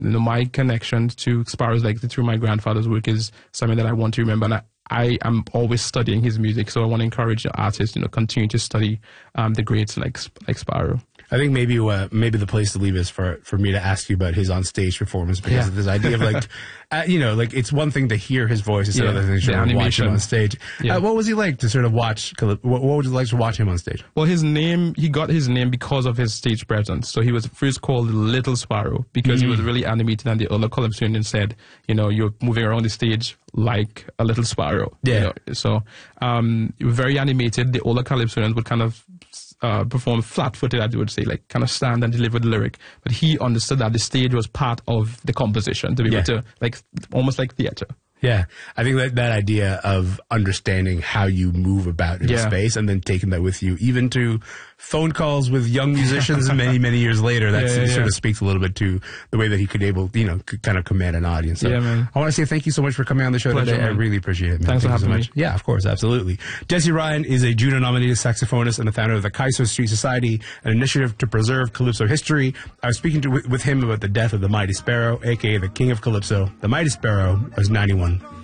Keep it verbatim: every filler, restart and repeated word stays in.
you know, my connection to Sparrow's Legacy through my grandfather's work is something that I want to remember. And I, I am always studying his music, so I want to encourage the artists, you know, continue to study um, the greats like like Sparrow. I think maybe uh, maybe the place to leave is for, for me to ask you about his on-stage performance, because yeah. of this idea of like, uh, you know, like it's one thing to hear his voice, it's yeah. another thing to sort of watch him on stage. Yeah. Uh, what was he like to sort of watch, what, what was it like to watch him on stage? Well, his name, he got his name because of his stage presence. So he was first called Little Sparrow because mm-hmm. he was really animated, and the other Calypsonians said, you know, you're moving around the stage like a little sparrow. Yeah. You know? So um, very animated. The older Calypsonians would kind of Uh, perform flat-footed, as you would say, like kind of stand and deliver the lyric. But he understood that the stage was part of the composition to be yeah. able to, like, almost like theater. Yeah, I think that that idea of understanding how you move about in yeah. space and then taking that with you, even to phone calls with young musicians many, many years later, that yeah, yeah, sort yeah. of speaks a little bit to the way that he could able, you know, could kind of command an audience. So yeah, man. I want to say thank you so much for coming on the show Pleasure, today. man. I really appreciate it, man. Thanks thank for having you so much. me. Yeah, of course, absolutely. Desi Ryan is a Juno-nominated saxophonist and the founder of the Kaiso Street Society, an initiative to preserve Calypso history. I was speaking to, with him about the death of the Mighty Sparrow, a k a the King of Calypso. The Mighty Sparrow was ninety-one.